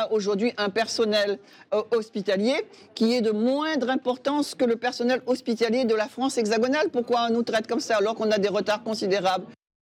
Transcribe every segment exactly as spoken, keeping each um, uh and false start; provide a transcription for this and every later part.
a aujourd'hui un personnel euh, hospitalier qui est de moindre importance que le personnel hospitalier de la France hexagonale. Pourquoi on nous traite comme ça alors qu'on a des retards considérables ?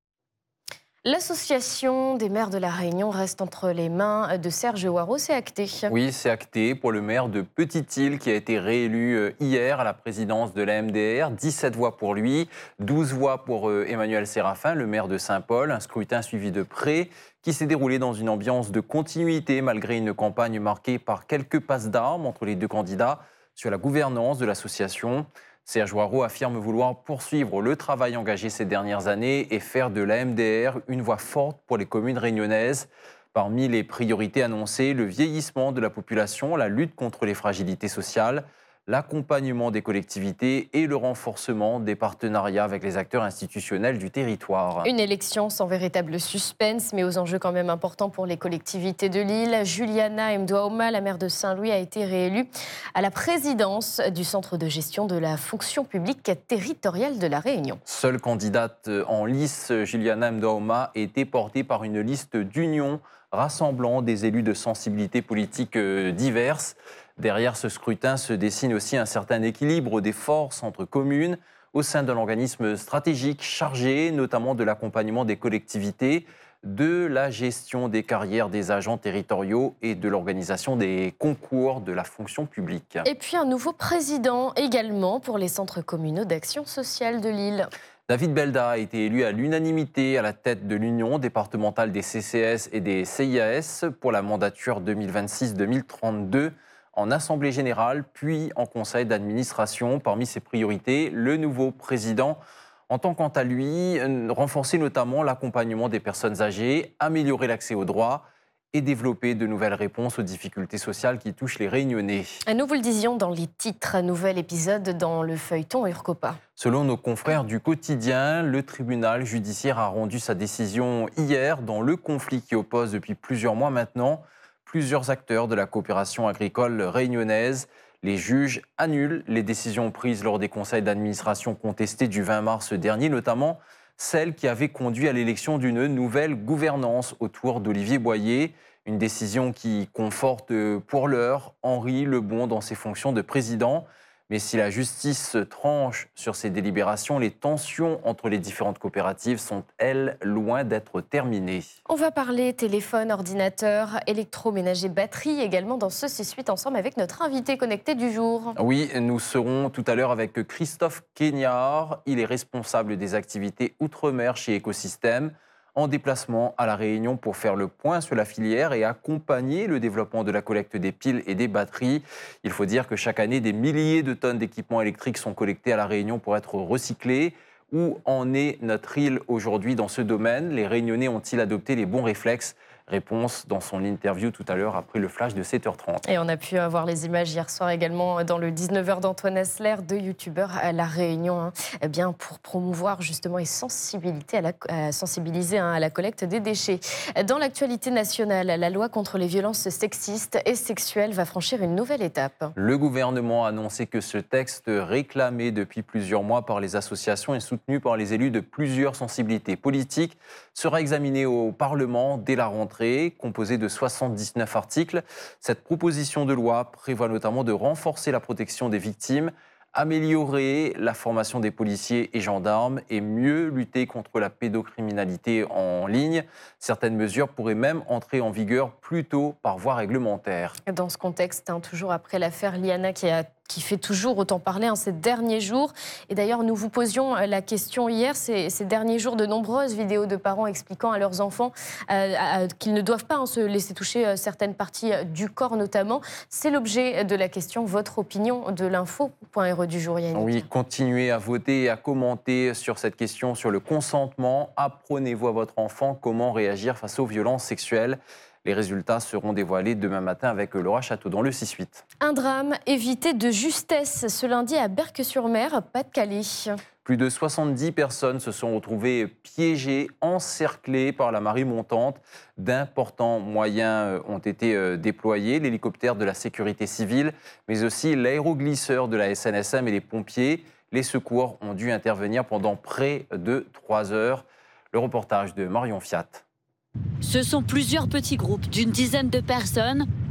L'association des maires de La Réunion reste entre les mains de Serge Hoareau, c'est acté. Oui, c'est acté pour le maire de Petite-Île qui a été réélu hier à la présidence de la M D R. dix-sept voix pour lui, douze voix pour Emmanuel Séraphin, le maire de Saint-Paul. Un scrutin suivi de près qui s'est déroulé dans une ambiance de continuité malgré une campagne marquée par quelques passes d'armes entre les deux candidats sur la gouvernance de l'association. Serge Hoareau affirme vouloir poursuivre le travail engagé ces dernières années et faire de la M D R une voix forte pour les communes réunionnaises. Parmi les priorités annoncées, le vieillissement de la population, la lutte contre les fragilités sociales, l'accompagnement des collectivités et le renforcement des partenariats avec les acteurs institutionnels du territoire. Une élection sans véritable suspense, mais aux enjeux quand même importants pour les collectivités de l'île. Juliana Mdwaoma, la maire de Saint-Louis, a été réélue à la présidence du Centre de gestion de la fonction publique territoriale de La Réunion. Seule candidate en lice, Juliana Mdwaoma était portée par une liste d'union rassemblant des élus de sensibilités politiques diverses. Derrière ce scrutin se dessine aussi un certain équilibre des forces entre communes au sein d'un organisme stratégique chargé notamment de l'accompagnement des collectivités, de la gestion des carrières des agents territoriaux et de l'organisation des concours de la fonction publique. Et puis un nouveau président également pour les centres communaux d'action sociale de l'île. David Belda a été élu à l'unanimité à la tête de l'Union départementale des C C S et des C I A S pour la mandature deux mille vingt-six deux mille trente-deux. En Assemblée générale, puis en Conseil d'administration. Parmi ses priorités, le nouveau président entend quant à lui renforcer notamment l'accompagnement des personnes âgées, améliorer l'accès aux droits et développer de nouvelles réponses aux difficultés sociales qui touchent les Réunionnais. Nous vous le disions dans les titres, un nouvel épisode dans le feuilleton Urcopa. Selon nos confrères du quotidien, le tribunal judiciaire a rendu sa décision hier dans le conflit qui oppose depuis plusieurs mois maintenant plusieurs acteurs de la coopération agricole réunionnaise. Les juges annulent les décisions prises lors des conseils d'administration contestés du vingt mars dernier, notamment celles qui avaient conduit à l'élection d'une nouvelle gouvernance autour d'Olivier Boyer. Une décision qui conforte pour l'heure Henri Lebon dans ses fonctions de président. Mais si la justice tranche sur ces délibérations, les tensions entre les différentes coopératives sont, elles, loin d'être terminées. On va parler téléphone, ordinateur, électroménager, batterie, également dans ce six huit ensemble avec notre invité connecté du jour. Oui, nous serons tout à l'heure avec Christophe Keignard. Il est responsable des activités Outre-mer chez Écosystème, en déplacement à La Réunion pour faire le point sur la filière et accompagner le développement de la collecte des piles et des batteries. Il faut dire que chaque année, des milliers de tonnes d'équipements électriques sont collectés à La Réunion pour être recyclés. Où en est notre île aujourd'hui dans ce domaine ? Les Réunionnais ont-ils adopté les bons réflexes ? Réponse dans son interview tout à l'heure après le flash de sept heures trente. Et on a pu avoir les images hier soir également dans le dix-neuf heures d'Antoine Asler, deux youtubeurs à La Réunion, hein, eh bien pour promouvoir justement et sensibilité à la, à sensibiliser hein, à la collecte des déchets. Dans l'actualité nationale, la loi contre les violences sexistes et sexuelles va franchir une nouvelle étape. Le gouvernement a annoncé que ce texte, réclamé depuis plusieurs mois par les associations et soutenu par les élus de plusieurs sensibilités politiques, sera examiné au Parlement dès la rentrée. Composée de soixante-dix-neuf articles. Cette proposition de loi prévoit notamment de renforcer la protection des victimes, améliorer la formation des policiers et gendarmes et mieux lutter contre la pédocriminalité en ligne. Certaines mesures pourraient même entrer en vigueur plus tôt par voie réglementaire. Dans ce contexte, hein, toujours après l'affaire Liana qui a qui fait toujours autant parler hein, ces derniers jours. Et d'ailleurs, nous vous posions la question hier, ces, ces derniers jours, de nombreuses vidéos de parents expliquant à leurs enfants euh, euh, qu'ils ne doivent pas hein, se laisser toucher euh, certaines parties euh, du corps notamment. C'est l'objet de la question, votre opinion de l'info.re du jour, Yannick. Oui, continuez à voter et à commenter sur cette question, sur le consentement. Apprenez-vous à votre enfant comment réagir face aux violences sexuelles. Les résultats seront dévoilés demain matin avec Laura Château dans le six huit. Un drame évité de justesse ce lundi à Berck-sur-Mer, Pas-de-Calais. Plus de soixante-dix personnes se sont retrouvées piégées, encerclées par la marée montante. D'importants moyens ont été déployés, l'hélicoptère de la sécurité civile, mais aussi l'aéroglisseur de la S N S M et les pompiers. Les secours ont dû intervenir pendant près de trois heures. Le reportage de Marion Fiat. Ce sont plusieurs petits groupes d'une dizaine de personnes